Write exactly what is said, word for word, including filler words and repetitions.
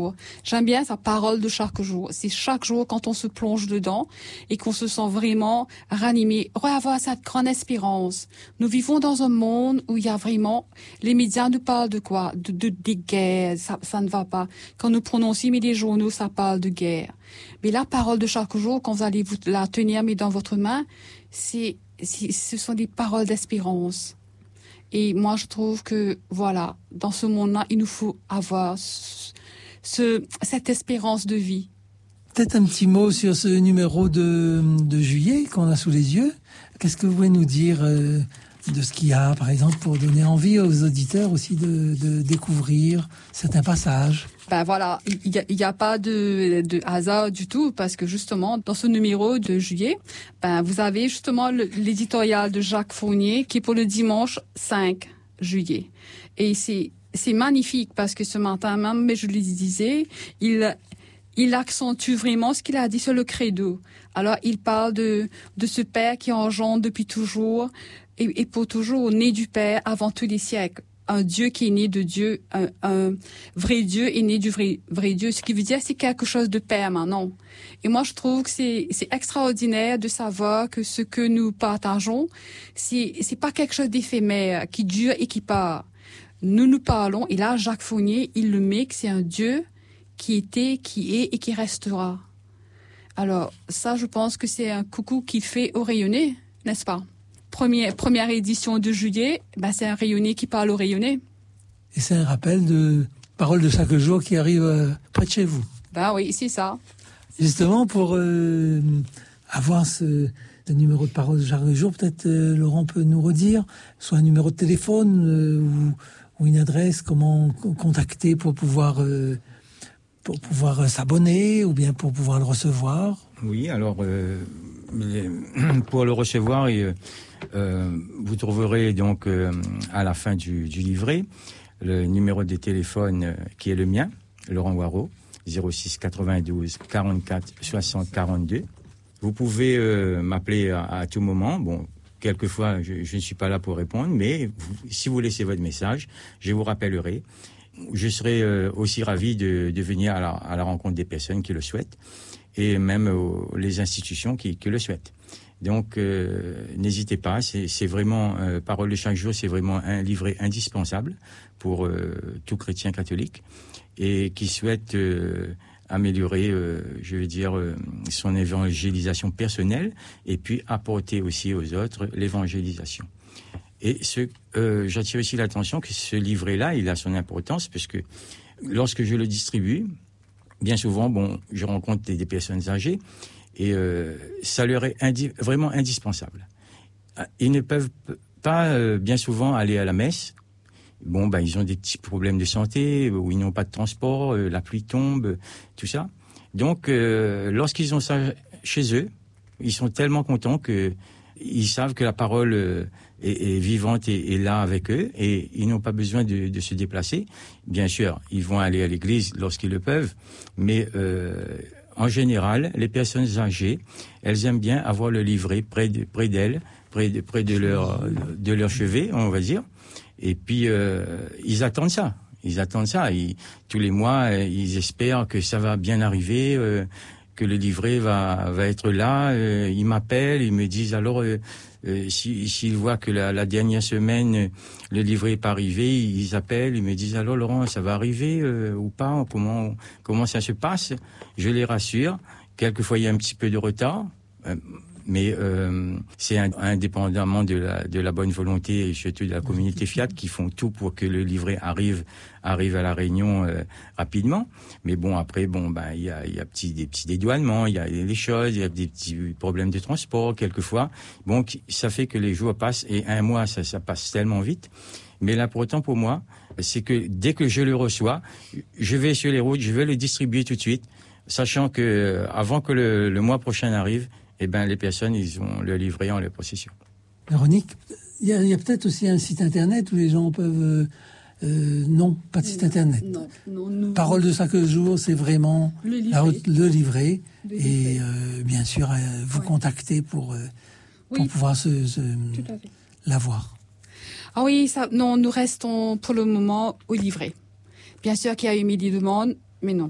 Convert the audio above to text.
jour. J'aime bien sa parole de chaque jour. C'est chaque jour quand on se plonge dedans et qu'on se sent vraiment ranimé, avoir cette grande espérance. Nous vivons dans un monde où il y a vraiment, les médias nous parlent de quoi? De, de, des guerres, ça, ça ne va pas. Quand nous prenons aussi mais les journaux, ça parle de guerre. Mais la parole de chaque jour, quand vous allez vous la tenir mais dans votre main, c'est, c'est, ce sont des paroles d'espérance. Et moi, je trouve que, voilà, dans ce monde-là, il nous faut avoir ce, ce, cette espérance de vie. Peut-être un petit mot sur ce numéro de, de juillet qu'on a sous les yeux. Qu'est-ce que vous pouvez nous dire euh, de ce qu'il y a, par exemple, pour donner envie aux auditeurs aussi de, de découvrir certains passages? Ben voilà, il n'y a, y a pas de, de hasard du tout, parce que justement, dans ce numéro de juillet, ben vous avez justement le, l'éditorial de Jacques Fournier qui est pour le dimanche cinq juillet. Et c'est, c'est magnifique parce que ce matin même, mais je le disais, il, il accentue vraiment ce qu'il a dit sur le credo. Alors, il parle de, de ce Père qui engendre depuis toujours et, et pour toujours, né du Père avant tous les siècles. Un Dieu qui est né de Dieu, un, un vrai Dieu est né du vrai, vrai Dieu. Ce qui veut dire c'est quelque chose de permanent. Et moi, je trouve que c'est, c'est extraordinaire de savoir que ce que nous partageons, c'est, c'est pas quelque chose d'éphémère, qui dure et qui part. Nous nous parlons, et là, Jacques Fournier, il le met que c'est un Dieu qui était, qui est et qui restera. Alors, ça, je pense que c'est un coucou qui fait au rayonné, n'est-ce pas? Première, première édition de juillet, ben c'est un rayonné qui parle au rayonné. Et c'est un rappel de paroles de chaque jour qui arrivent euh, près de chez vous. Ben oui, c'est ça. Justement, pour euh, avoir ce, ce numéro de paroles de chaque jour, peut-être euh, Laurent peut nous redire, soit un numéro de téléphone euh, ou, ou une adresse, comment contacter pour pouvoir, euh, pour pouvoir s'abonner ou bien pour pouvoir le recevoir. Oui, alors euh, pour le recevoir, et, euh, vous trouverez donc euh, à la fin du, du livret le numéro de téléphone euh, qui est le mien, Laurent Waro, zéro six quatre-vingt-douze quarante-quatre soixante quarante-deux. Vous pouvez euh, m'appeler à, à tout moment. Bon, quelquefois je, je ne suis pas là pour répondre, mais vous, si vous laissez votre message, je vous rappellerai. Je serai euh, aussi ravi de, de venir à la, à la rencontre des personnes qui le souhaitent, et même aux, les institutions qui, qui le souhaitent. Donc, euh, n'hésitez pas, c'est, c'est vraiment, euh, Parole de chaque jour, c'est vraiment un livret indispensable pour euh, tout chrétien catholique et qui souhaite euh, améliorer, euh, je veux dire, euh, son évangélisation personnelle et puis apporter aussi aux autres l'évangélisation. Et ce, euh, j'attire aussi l'attention que ce livret-là, il a son importance parce que lorsque je le distribue, bien souvent, bon, je rencontre des, des personnes âgées et euh, ça leur est indi- vraiment indispensable. Ils ne peuvent pas euh, bien souvent aller à la messe. Bon, ben ils ont des petits problèmes de santé ou ils n'ont pas de transport, euh, la pluie tombe, tout ça. Donc, euh, lorsqu'ils ont ça chez eux, ils sont tellement contents que ils savent que la parole euh, est, est vivante et est là avec eux et ils n'ont pas besoin de, de se déplacer. Bien sûr, ils vont aller à l'église lorsqu'ils le peuvent, mais euh, en général, les personnes âgées, elles aiment bien avoir le livret près de, près d'elles, près de, près de leur, de leur chevet, on va dire. Et puis, euh, ils attendent ça. Ils attendent ça. Ils, tous les mois, ils espèrent que ça va bien arriver, euh, que le livret va, va être là. Euh, ils m'appellent, ils me disent alors, euh, euh, si, s'ils voient que la, la dernière semaine, le livret n'est pas arrivé, ils appellent, ils me disent alors Laurent, ça va arriver euh, ou pas? Comment, comment ça se passe? Je les rassure. Quelquefois, il y a un petit peu de retard. Euh, Mais euh, c'est indépendamment de la, de la bonne volonté et surtout de la communauté Fiat qui font tout pour que le livret arrive arrive à la Réunion euh, rapidement. Mais bon, après, bon, ben il y a, y a petit, des petits dédouanements, il y a les choses, il y a des petits problèmes de transport quelquefois. Bon, ça fait que les jours passent et un mois, ça, ça passe tellement vite. Mais l'important pour moi, c'est que dès que je le reçois, je vais sur les routes, je vais le distribuer tout de suite, sachant que avant que le, le mois prochain arrive, eh ben, les personnes, ils ont le livret en leur possession. Véronique, il y, y a peut-être aussi un site internet où les gens peuvent... Euh, non, pas de site internet. Non, non, nous... Parole de chaque jour, c'est vraiment le livret, la, le livret le et livret. Euh, bien sûr, euh, vous ouais. contacter pour, euh, pour oui, pouvoir se, se, l'avoir. Ah oui, ça, non, nous restons pour le moment au livret. Bien sûr qu'il y a eu mille demandes, mais non.